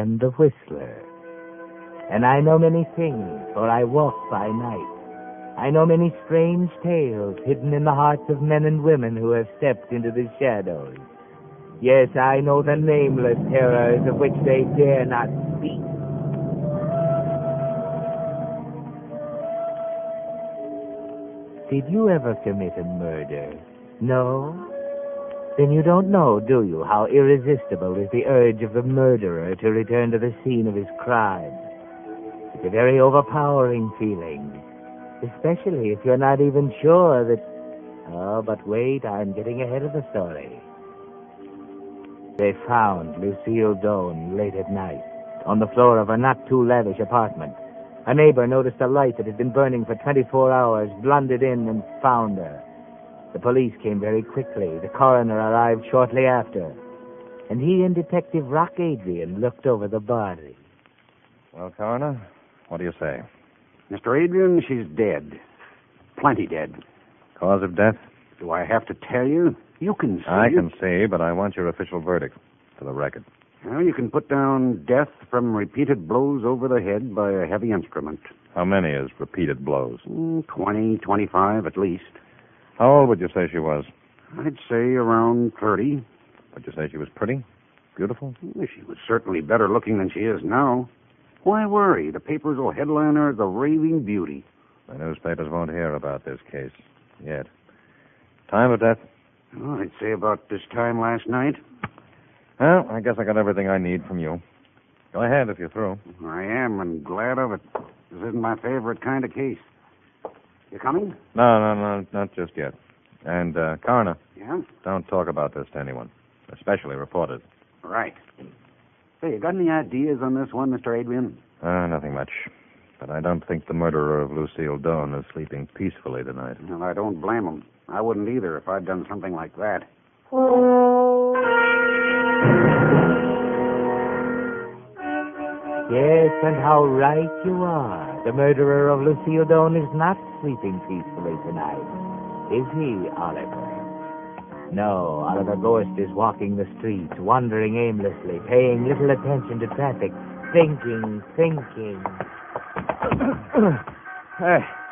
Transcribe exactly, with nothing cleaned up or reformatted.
am the Whistler. And I know many things, for I walk by night. I know many strange tales hidden in the hearts of men and women who have stepped into the shadows. Yes, I know the nameless terrors of which they dare not speak. Did you ever commit a murder? No? Then you don't know, do you, how irresistible is the urge of the murderer to return to the scene of his crime? It's a very overpowering feeling, especially if you're not even sure that... Oh, but wait, I'm getting ahead of the story. They found Lucille Doane late at night on the floor of a not-too-lavish apartment. A neighbor noticed a light that had been burning for twenty-four hours, blundered in, and found her. The police came very quickly. The coroner arrived shortly after. And he and Detective Rock Adrian looked over the body. Well, coroner, what do you say? Mister Adrian, she's dead. Plenty dead. Cause of death? Do I have to tell you? You can see. I can see, but I want your official verdict for the record. Well, you can put down death from repeated blows over the head by a heavy instrument. How many is repeated blows? Mm, twenty, twenty-five at least. How old would you say she was? I'd say around thirty. Would you say she was pretty? Beautiful? Well, she was certainly better looking than she is now. Why worry? The papers will headline her the raving beauty. The newspapers won't hear about this case yet. Time of death? Well, I'd say about this time last night. Well, I guess I got everything I need from you. Go ahead if you're through. I am, and glad of it. This isn't my favorite kind of case. You coming? No, no, no, not just yet. And, uh, coroner. Yeah? Don't talk about this to anyone, especially reporters. Right. Say, you got any ideas on this one, Mister Adrian? Uh, nothing much. But I don't think the murderer of Lucille Doane is sleeping peacefully tonight. Well, I don't blame him. I wouldn't either if I'd done something like that. Yes, and how right you are. The murderer of Lucille Doane is not sleeping peacefully tonight. Is he, Oliver? No, Oliver Gorst is walking the streets, wandering aimlessly, paying little attention to traffic, thinking, thinking. Hey.